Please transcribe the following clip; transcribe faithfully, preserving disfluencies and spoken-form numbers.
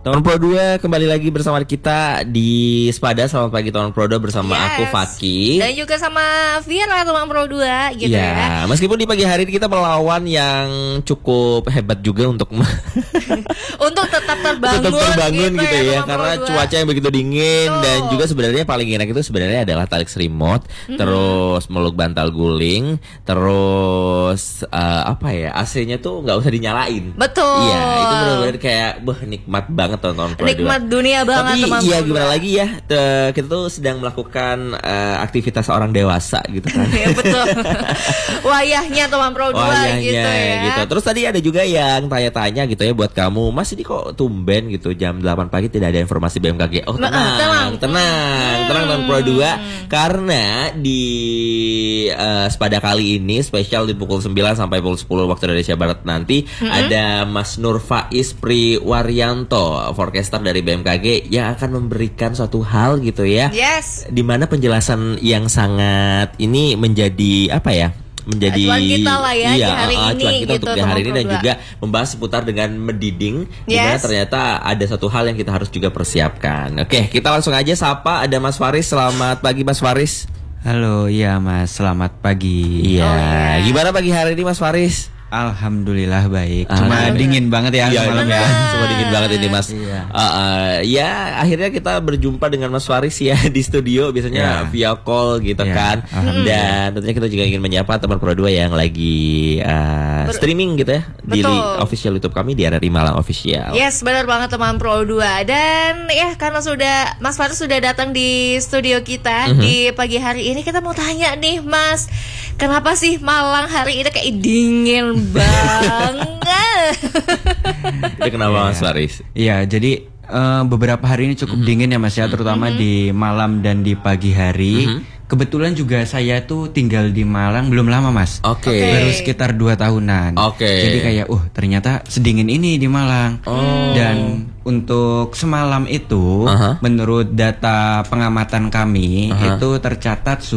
Teman Pro dua kembali lagi bersama kita di Spada. Selamat pagi teman Pro dua bersama yes. aku Faki. Dan juga sama Vira teman Pro dua gitu ya, ya. Meskipun di pagi hari ini kita melawan yang cukup hebat juga untuk untuk tetap terbangun, tetap terbangun gitu, gitu ya, ya karena cuaca yang begitu dingin. Tuh. Dan juga sebenarnya paling enak itu sebenarnya adalah tarik selimut, mm-hmm. terus meluk bantal guling, terus uh, apa ya, A C-nya tuh nggak usah dinyalain. Betul. Iya, itu benar-benar kayak bah nikmat banget. Tonton nikmat dunia banget. Tapi iya gimana lagi ya, te, kita tuh sedang melakukan uh, aktivitas orang dewasa gitu kan. Ya betul. Wayahnya teman Pro dua gitu ya gitu. Terus tadi ada juga yang tanya-tanya gitu ya buat kamu, Mas ini kok tumben gitu jam delapan pagi tidak ada informasi B M K G. Oh tenang, tenang, tenang, tenang, tenang teman Pro dua, karena di uh, Spada kali ini spesial di pukul sembilan sampai pukul sepuluh waktu Indonesia Barat nanti, mm-hmm. ada Mas Nur Faiz Priwaryanto, forecaster dari B M K G, yang akan memberikan suatu hal gitu ya. Yes. Dimana penjelasan yang sangat ini menjadi apa ya? Menjadi acuan kita lah ya iya, di hari uh, ini kita gitu, untuk di hari ini dan juga membahas seputar dengan mendiding. Yes. Dimana ternyata ada satu hal yang kita harus juga persiapkan. Oke, kita langsung aja sapa, ada Mas Faris. Selamat pagi Mas Faris. Halo, iya Mas, selamat pagi. Iya. Oh, yeah. Gimana pagi hari ini Mas Faris? Alhamdulillah baik. Cuma dingin banget ya, ya malam ya. Cuma dingin banget ini Mas. Iya. Uh, uh, ya akhirnya kita berjumpa dengan Mas Faris ya di studio, biasanya ya. via call gitu ya. kan. Dan tentunya kita juga ingin menyapa teman Pro dua yang lagi uh, streaming gitu ya. Betul. Di official YouTube kami di R R I Malang Official. Yes, benar banget teman Pro dua. Dan ya karena sudah Mas Faris sudah datang di studio kita mm-hmm. di pagi hari ini, kita mau tanya nih Mas, kenapa sih Malang hari ini kayak dingin banget? Itu kenapa Mas Faris? Iya, jadi uh, beberapa hari ini cukup mm-hmm. dingin ya Mas ya, terutama mm-hmm. di malam dan di pagi hari. Mm-hmm. Kebetulan juga saya tuh tinggal di Malang belum lama Mas. Oke. Okay. Baru sekitar dua tahunan. Oke. Okay. Jadi kayak, uh ternyata sedingin ini di Malang. Oh. Dan untuk semalam itu, uh-huh. menurut data pengamatan kami, uh-huh. itu tercatat